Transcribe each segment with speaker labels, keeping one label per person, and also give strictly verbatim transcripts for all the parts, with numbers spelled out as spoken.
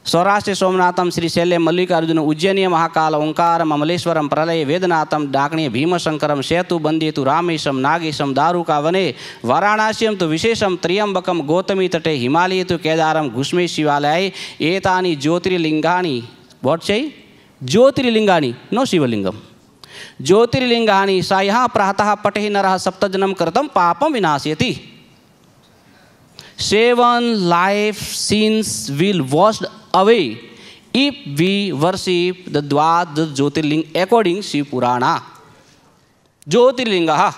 Speaker 1: सौराष्ट्र सोमनाथम श्रीशैल्य मल्लिकार्जुन उज्जैनीय महाकाल ओंकारम अमलेश्वरम प्रलय वेदनाथम डाकणीय भीमशंकरम सेतु बंदेतु रामेशम नागेशम दारुका वने वाराणस्यम तो विशेषम त्र्यंबकम गौतमी तटे हिमालय तो केदारम घुष्मे शिवालय एतानि ज्योतिर्लिंगानि व्हाट से ज्योतिर्लिंगानि नो शिवलिंगम ज्योतिर्लिंगानि सा यहाँ प्रातः पटे नरः सप्तजन्म कृतं पापम विनाशयति seven life sins will washed away if we worship the Dwad Jyotirling according Shiv Purana. Jyotirlinga.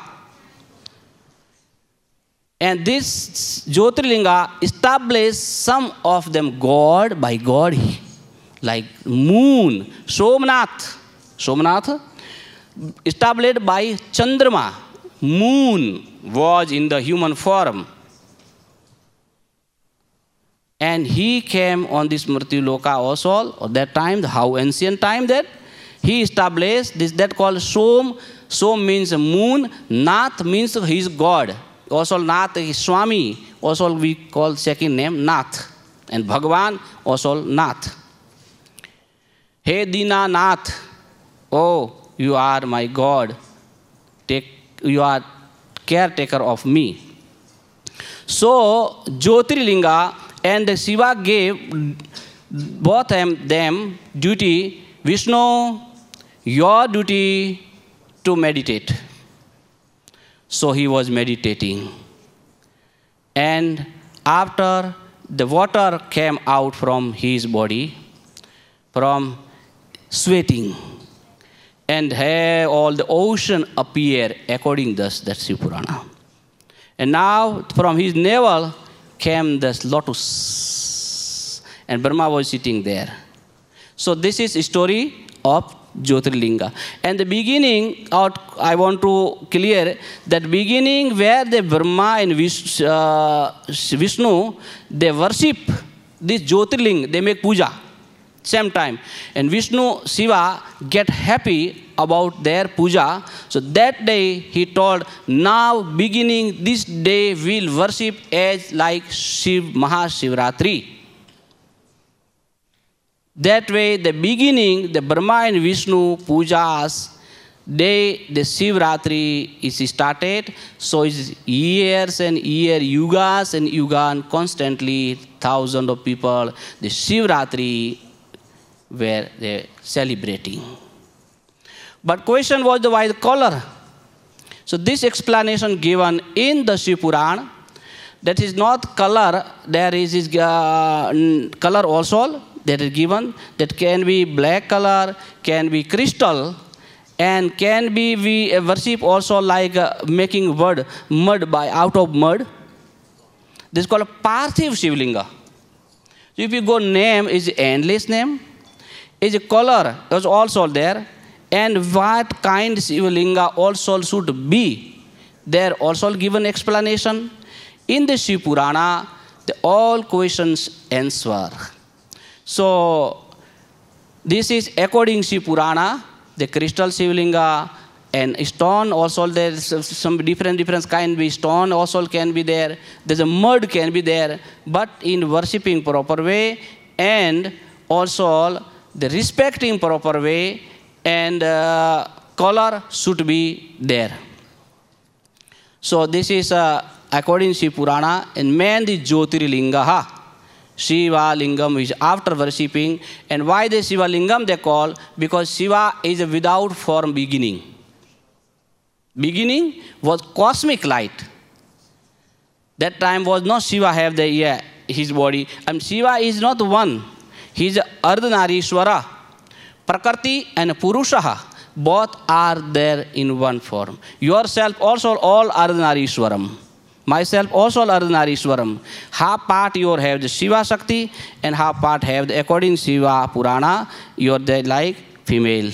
Speaker 1: And this Jyotirlinga established some of them God by God, like moon, Somnath. Somnath established by Chandrama. Moon was in the human form. And he came on this Mrityu Loka also, at that time, how ancient time that he established this, that called Som. Som means moon, Nath means his God. Also Nath is Swami, also we call second name Nath. And Bhagavan also Nath. Hey Dina Nath, oh, you are my God. Take, you are caretaker of me. So, Jyotirlinga, and Shiva gave both them duty. Vishnu, your duty to meditate. So he was meditating. And after the water came out from his body, from sweating, and here all the ocean appeared according thus that Shiv Purana. And now from his navel came this lotus, and Brahma was sitting there. So this is the story of Jyotirlinga. And the beginning, out, I want to clear that beginning where the Brahma and Vish, uh, Vishnu, they worship this Jyotirling, they make puja, same time. And Vishnu, Shiva get happy about their puja. So that day he told, now beginning this day we'll worship as like Shiv Mahashivratri. That way the beginning, the Brahma and Vishnu pujas, day the Shivratri is started. So it's years and years, yugas and yugan, constantly thousands of people, the Shivratri were they celebrating. But question was the why the color. So this explanation given in the Shiv Purana, that is not color, there is this, uh, color also that is given, that can be black color, can be crystal, and can be we worship also like uh, making wood, mud by out of mud. This is called a Parthiv Shivlinga. So if you go name is endless name, is a color is also there. And what kind of Shivlinga also should be. There also given explanation. In the Shiv Purana, the all questions answer. So, this is according to Shiv Purana, the crystal Shivlinga and stone also there is some different, different kind of stone also can be there. There's a mud can be there. But in worshipping proper way and also the respecting proper way, and uh, color should be there. So this is uh, according to Shiv Purana, and man the Jyotirlinga, Shiva Lingam is after worshipping. And why the Shiva Lingam they call? Because Shiva is without form beginning. Beginning was cosmic light. That time was not Shiva have the yeah, his body. And Shiva is not one. He is Ardhanarishwara. Prakriti and Purusha, both are there in one form. Yourself also all Ardhanarishwaram. Myself also Ardhanarishwaram. Half part you have the Shiva Shakti and half part have the according Shiva Purana, you are the like female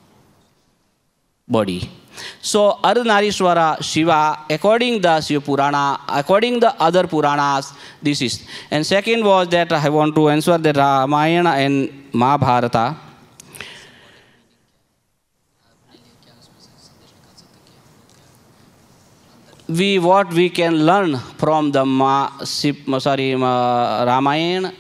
Speaker 1: body. So Ardhanarishwara Shiva, according the Shiva Purana, according the other Puranas, this is. And second was that I want to answer the Ramayana and Mahabharata. We what we can learn from the Ma, sorry, Ma, Ramayana